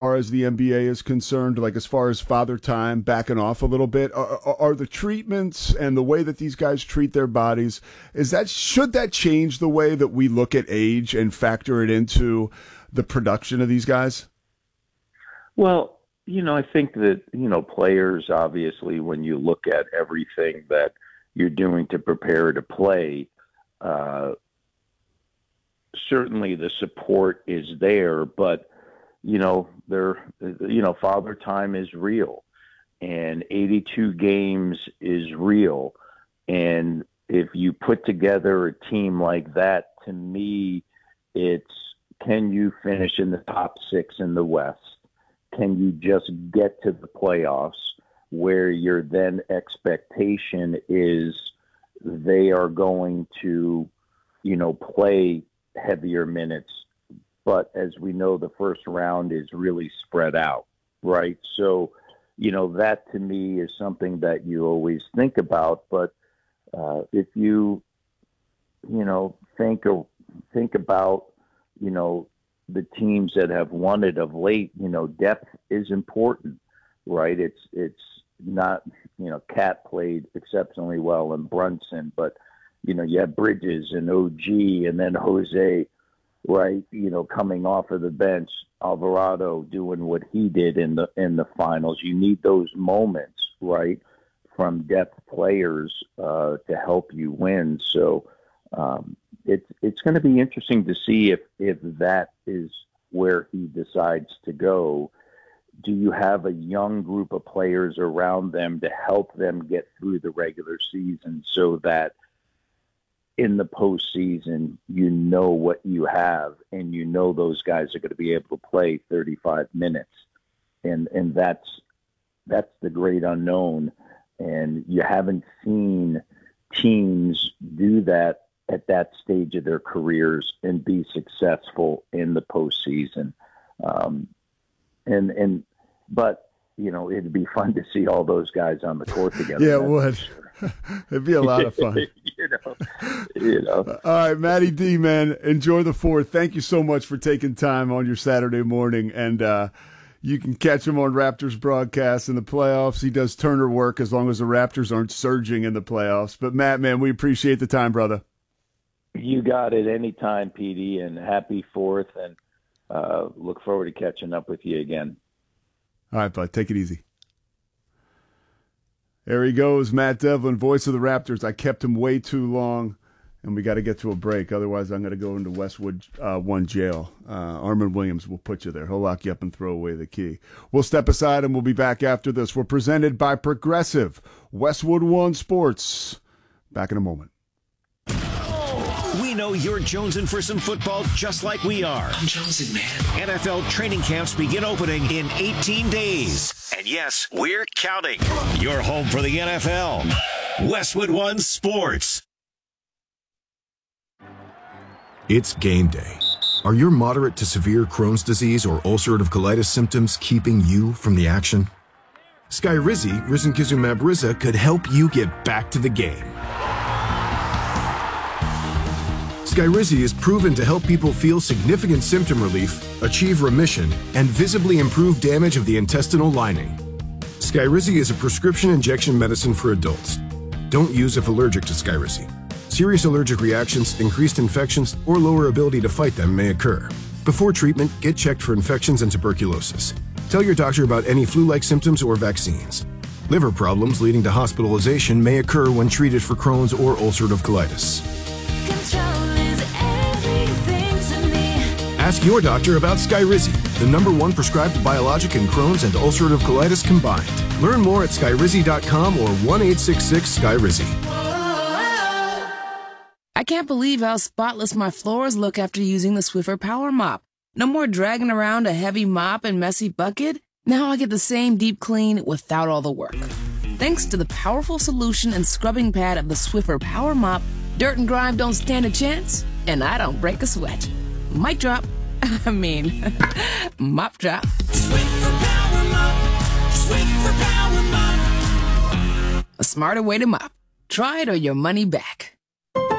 far as the NBA is concerned, like as far as Father Time backing off a little bit? Are the treatments and the way that these guys treat their bodies, should that change the way that we look at age and factor it into the production of these guys? Well, I think that, players, obviously, when you look at everything that you're doing to prepare to play, certainly the support is there, but, Father Time is real, and 82 games is real. And if you put together a team like that, to me, it's, can you finish in the top 6 in the West? Can you just get to the playoffs where your then expectation is they are going to, play heavier minutes? But as we know, the first round is really spread out, right? So, that to me is something that you always think about. But if you, think about, the teams that have won it of late, depth is important, right? It's not, Cat played exceptionally well and Brunson, but, you have Bridges and OG and then Jose, right? Coming off of the bench, Alvarado doing what he did in the finals. You need those moments, right, from depth players to help you win. So it's going to be interesting to see if that is where he decides to go. Do you have a young group of players around them to help them get through the regular season so that in the postseason, what you have, and those guys are going to be able to play 35 minutes. And that's the great unknown. And you haven't seen teams do that at that stage of their careers and be successful in the postseason. But it'd be fun to see all those guys on the court together. Yeah, it would. It'd be a lot of fun. All right, Matty D, man, enjoy the 4th. Thank you so much for taking time on your Saturday morning. And you can catch him on Raptors broadcasts in the playoffs. He does Turner work as long as the Raptors aren't surging in the playoffs. But, Matt, man, we appreciate the time, brother. You got it anytime, PD, and happy 4th. And look forward to catching up with you again. All right, bud. Take it easy. There he goes, Matt Devlin, voice of the Raptors. I kept him way too long, and we got to get to a break. Otherwise, I'm going to go into Westwood 1 jail. Armand Williams will put you there. He'll lock you up and throw away the key. We'll step aside, and we'll be back after this. We're presented by Progressive, Westwood 1 Sports. Back in a moment. We know you're jonesing for some football just like we are. I'm jonesing, man. NFL training camps begin opening in 18 days. And yes, we're counting. Your home for the NFL. Westwood 1 Sports. It's game day. Are your moderate to severe Crohn's disease or ulcerative colitis symptoms keeping you from the action? Skyrizi, risankizumab Riza, could help you get back to the game. Skyrizi is proven to help people feel significant symptom relief, achieve remission, and visibly improve damage of the intestinal lining. Skyrizi is a prescription injection medicine for adults. Don't use if allergic to Skyrizi. Serious allergic reactions, increased infections, or lower ability to fight them may occur. Before treatment, get checked for infections and tuberculosis. Tell your doctor about any flu-like symptoms or vaccines. Liver problems leading to hospitalization may occur when treated for Crohn's or ulcerative colitis. Ask your doctor about Skyrizi, the #1 prescribed biologic in Crohn's and ulcerative colitis combined. Learn more at skyrizi.com or 1-866-SKYRIZI. I can't believe how spotless my floors look after using the Swiffer Power Mop. No more dragging around a heavy mop and messy bucket. Now I get the same deep clean without all the work. Thanks to the powerful solution and scrubbing pad of the Swiffer Power Mop, dirt and grime don't stand a chance, and I don't break a sweat. Mic drop. Mop drop. Swiffer Power Mop. Swiffer Power Mop. A smarter way to mop. Try it or your money back.